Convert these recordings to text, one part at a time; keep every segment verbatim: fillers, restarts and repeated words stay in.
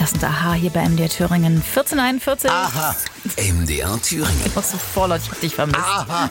Das sind Aha hier bei M D R Thüringen. vierzehn Uhr einundvierzig. Aha, M D R Thüringen. Ich muss so vorlaut, ich hab dich vermisst. Aha.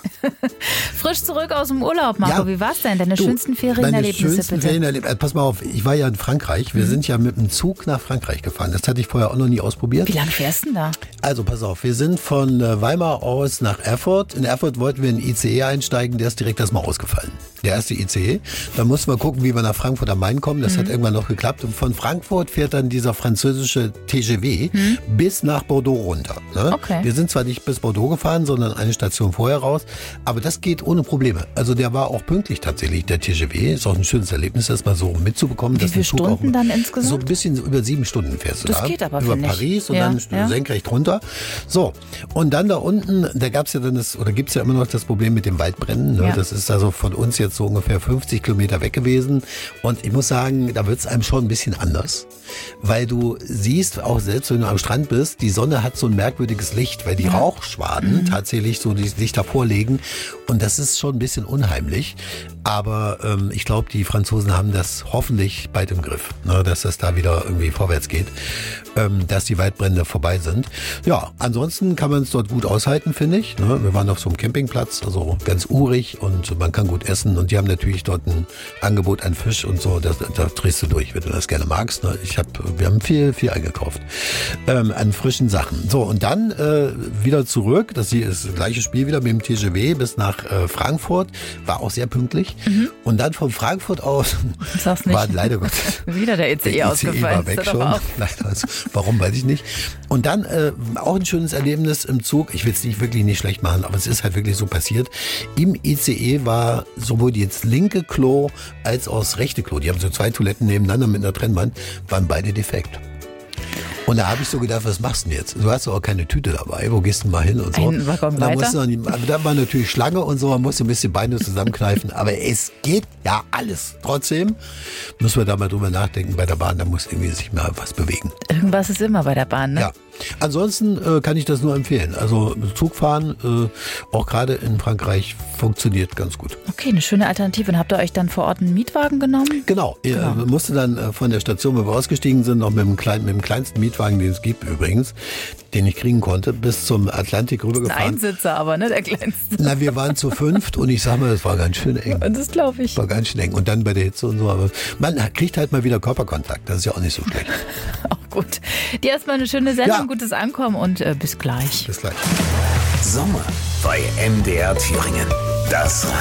Frisch zurück aus dem Urlaub, Marco. Ja. Wie war's denn? Deine Du, schönsten Ferienerlebnisse, meine schönsten bitte. Ferienerlebnisse. Pass mal auf, ich war ja in Frankreich. Wir mhm. sind ja mit dem Zug nach Frankreich gefahren. Das hatte ich vorher auch noch nie ausprobiert. Wie lange fährst du denn da? Also pass auf, wir sind von Weimar aus nach Erfurt. In Erfurt wollten wir in den I C E einsteigen, der ist direkt erstmal ausgefallen. Der erste I C E. Da mussten wir gucken, wie wir nach Frankfurt am Main kommen. Das mhm. hat irgendwann noch geklappt. Und von Frankfurt fährt dann dieser französische T G V mhm. bis nach Bordeaux runter. Ne? Okay. Wir sind zwar nicht bis Bordeaux gefahren, sondern eine Station vorher raus. Aber das geht ohne Probleme. Also der war auch pünktlich tatsächlich, der T G V. Ist auch ein schönes Erlebnis, das mal so mitzubekommen. Wie viele Stunden auch dann insgesamt? So ein bisschen über sieben Stunden fährst du das da. Geht aber, über Paris und ja, dann ja. senkrecht runter. So, und dann da unten, da gab es ja dann das, oder gibt es ja immer noch das Problem mit dem Waldbrennen. Ne? Ja. Das ist also von uns jetzt so ungefähr fünfzig Kilometer weg gewesen. Und ich muss sagen, da wird es einem schon ein bisschen anders. Weil du siehst, auch selbst wenn du am Strand bist, die Sonne hat so ein merkwürdiges Licht, weil die ja. Rauchschwaden mhm. tatsächlich so das Licht davorlegen. Und das ist schon ein bisschen unheimlich. Aber ähm, ich glaube, die Franzosen haben das hoffentlich bald im Griff, ne? Dass das da wieder irgendwie vorwärts geht, ähm, dass die Waldbrände vorbei sind. Ja, ansonsten kann man es dort gut aushalten, finde ich. Ne? Wir waren auf so einem Campingplatz, also ganz urig und man kann gut essen. Und die haben natürlich dort ein Angebot an Fisch und so, da, da drehst du durch, wenn du das gerne magst. Ne? Ich hab, wir haben viel, viel eingekauft ähm, an frischen Sachen. So, und dann äh, wieder zurück, das hier ist das gleiche Spiel wieder mit dem T G V bis nach äh, Frankfurt, war auch sehr pünktlich. Mhm. Und dann von Frankfurt aus war leider Gott wieder der I C E der ausgefallen. I C E war weg schon. Leider, also, warum, weiß ich nicht. Und dann äh, auch ein schönes Erlebnis im Zug. Ich will es nicht wirklich nicht schlecht machen, aber es ist halt wirklich so passiert. Im I C E war sowohl das linke Klo als auch das rechte Klo. Die haben so zwei Toiletten nebeneinander mit einer Trennwand, waren beide defekt. Und da habe ich so gedacht, was machst du denn jetzt? Du hast doch auch keine Tüte dabei, wo gehst du mal hin und so. Ein Waggon und da, weiter? Noch nicht, also da war natürlich Schlange und so, man musste ein bisschen Beine zusammenkneifen, aber es geht ja alles. Trotzdem müssen wir da mal drüber nachdenken bei der Bahn, da muss irgendwie sich mal was bewegen. Irgendwas ist immer bei der Bahn, ne? Ja. Ansonsten äh, kann ich das nur empfehlen. Also Zugfahren, äh, auch gerade in Frankreich, funktioniert ganz gut. Okay, eine schöne Alternative. Und habt ihr euch dann vor Ort einen Mietwagen genommen? Genau. Ihr genau. musste dann äh, von der Station, wo wir ausgestiegen sind, noch mit dem, kleinen, mit dem kleinsten Mietwagen, den es gibt übrigens, den ich kriegen konnte, bis zum Atlantik rübergefahren. Ein Einsitzer aber, ne? Der kleinste. Na, wir waren zu fünft und ich sag mal, das war ganz schön eng. Und das glaube ich. War ganz schön eng. Und dann bei der Hitze und so. Aber man kriegt halt mal wieder Körperkontakt. Das ist ja auch nicht so schlecht. Auch gut. Dir erstmal eine schöne Sendung, ja. gutes Ankommen und äh, bis gleich. Bis gleich. Sommer bei M D R Thüringen. Das